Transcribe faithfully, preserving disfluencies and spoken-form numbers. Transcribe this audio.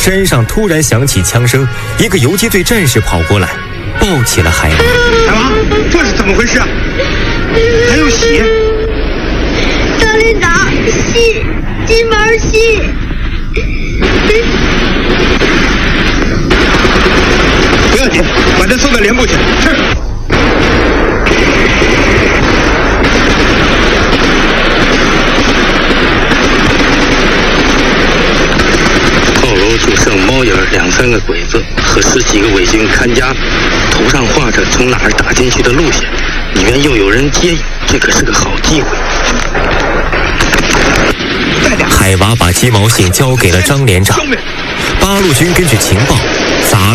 山上突然响起枪声，一个游击队战士跑过来，抱起了海娃。 海娃，这是怎么回事？还有血！ 大连长，吸，金门吸。 不要紧，把他送到连部去。是。 炮楼就剩猫眼两三个鬼子和十几个伪军看家，头上画着从哪儿打进去的路线，里面又有人接应，这可是个好机会。 海娃把鸡毛信交给了张连长，八路军根据情报砸